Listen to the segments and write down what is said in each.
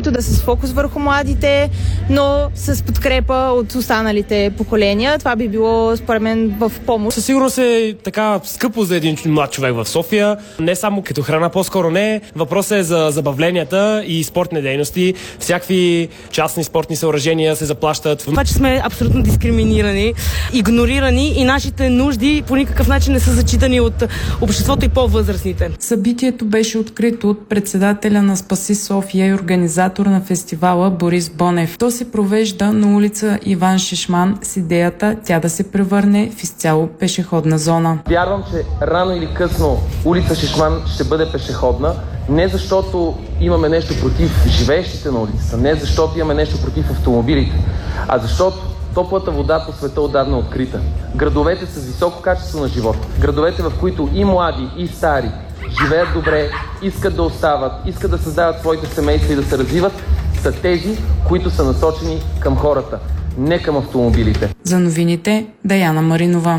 които да са с фокус върху младите, но с подкрепа от останалите поколения. Това би било, според мен, в помощ. Със сигурност е така скъпо за един млад човек в София. Не само като храна, по-скоро не. Въпросът е за забавленията и спортни дейности. Всякакви частни спортни съоръжения се заплащат. Това, че сме абсолютно дискриминирани, игнорирани и нашите нужди по никакъв начин не са зачитани от обществото и по-възрастните. Събитието беше открито от председателя на Спаси София и организатор на фестивала Борис Бонев. То се провежда на улица Иван Шишман с идеята тя да се превърне в изцяло пешеходна зона. Вярвам, че рано или късно улица Шишман ще бъде пешеходна, не защото имаме нещо против живеещите на улицата, не защото имаме нещо против автомобилите, а защото топлата вода по света отдавна е открита. Градовете с високо качество на живот, градовете, в които и млади, и стари живеят добре, искат да остават, искат да създават своите семейства и да се развиват, са тези, които са насочени към хората, не към автомобилите. За новините, Даяна Маринова.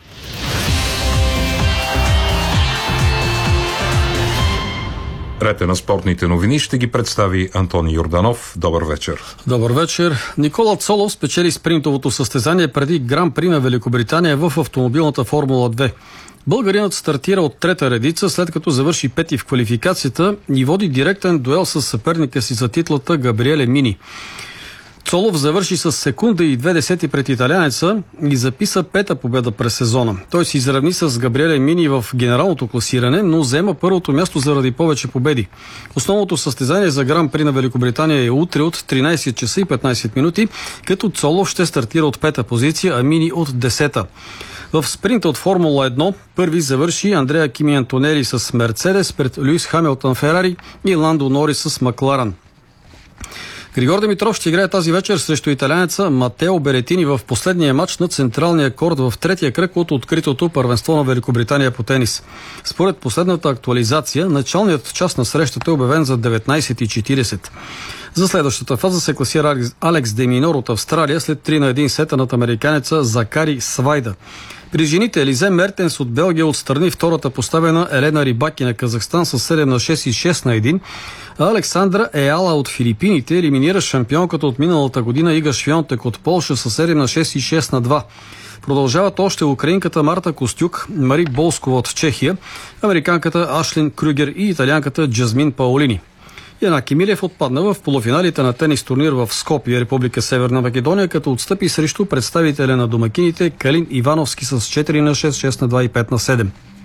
Рете на спортните новини ще ги представи Антони Йорданов. Добър вечер. Добър вечер. Никола Цолов спечели спринтовото състезание преди Гран При на Великобритания в автомобилната Формула 2. Българинът стартира от трета редица, след като завърши пети в квалификацията и води директен дуел с съперника си за титлата Габриеле Мини. Цолов завърши с секунда и 0,2 пред италянеца и записа пета победа през сезона. Той се изравни с Габриеле Мини в генералното класиране, но взема първото място заради повече победи. Основното състезание за Гран При на Великобритания е утре от 13 часа и 15 минути, като Цолов ще стартира от пета позиция, а Мини от 10-та. В спринта от Формула 1 първи завърши Андреа Кими Антонели с Мерцедес пред Люис Хамилтън Ферари и Ландо Норис с Макларен. Григор Димитров ще играе тази вечер срещу италянеца Матео Беретини в последния матч на централния корт в третия кръг от откритото първенство на Великобритания по тенис. Според последната актуализация, началният час на срещата е обявен за 19:40. За следващата фаза се класира Алекс Деминор от Австралия след 3-1 сета над американеца Закари Свайда. При жените Елизе Мертенс от Белгия отстрани втората поставена Елена Рибаки на Казахстан с 7-6 и 6-1, а Александра Еала от Филипините елиминира шампионката от миналата година Ига Швионтек от Полша с 7-6 и 6-2. Продължават още украинката Марта Костюк, Мари Болскова от Чехия, американката Ашлин Крюгер и италианката Джазмин Паолини. Янаки Милев отпадна в полуфиналите на тенис турнир в Скопие, Република Северна Македония, като отстъпи срещу представителя на домакините Калин Ивановски с 4-6, 6-2 и 5-7.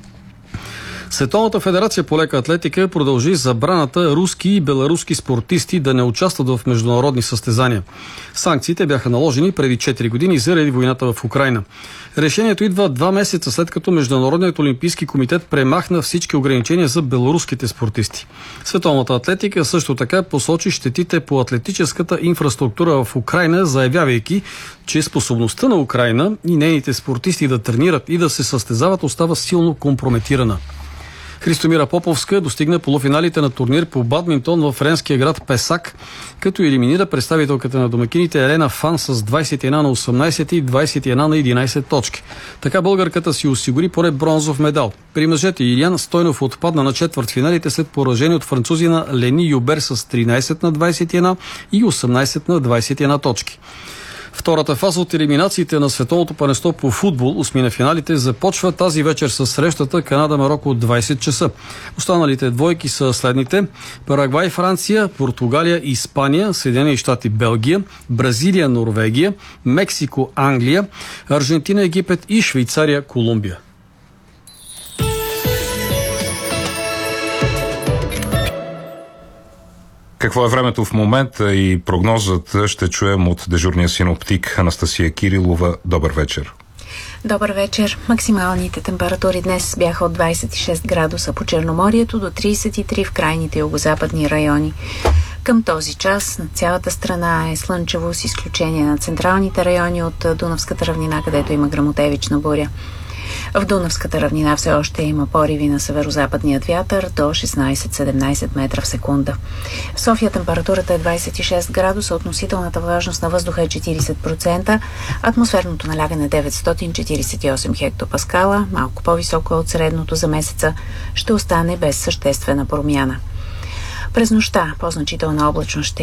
Световната федерация по лека атлетика продължи забраната руски и беларуски спортисти да не участват в международни състезания. Санкциите бяха наложени преди 4 години заради войната в Украйна. Решението идва 2 месеца след като Международният олимпийски комитет премахна всички ограничения за беларуските спортисти. Световната атлетика също така посочи щетите по атлетическата инфраструктура в Украйна, заявявайки, че способността на Украйна и нейните спортисти да тренират и да се състезават остава силно компрометирана. Христомира Поповска достигна полуфиналите на турнир по бадминтон в френския град Песак, като елиминира представителката на домакините Елена Фан с 21 на 18 и 21 на 11 точки. Така българката си осигури поне бронзов медал. При мъжете Илян Стойнов отпадна на четвъртфиналите след поражение от французина Лени Юбер с 13 на 21 и 18 на 21 точки. Втората фаза от елиминациите на световното първенство по футбол, осмина финалите, започва тази вечер с срещата Канада-Марокко от 20 часа. Останалите двойки са следните: Парагвай, Франция, Португалия, Испания, Съединени щати, Белгия, Бразилия, Норвегия, Мексико, Англия, Аржентина, Египет и Швейцария, Колумбия. Какво е времето в момента и прогнозата ще чуем от дежурния синоптик Анастасия Кирилова. Добър вечер. Добър вечер. Максималните температури днес бяха от 26 градуса по Черноморието до 33 в крайните югозападни райони. Към този час на цялата страна е слънчево, с изключение на централните райони от Дунавската равнина, където има гръмотевична буря. В Дунавската равнина все още има пориви на северо-западният вятър до 16-17 метра в секунда. В София температурата е 26 градуса, относителната влажност на въздуха е 40%, атмосферното налягане е 948 хектопаскала, малко по-високо от средното за месеца, ще остане без съществена промяна. През нощта по-значителна облачност ще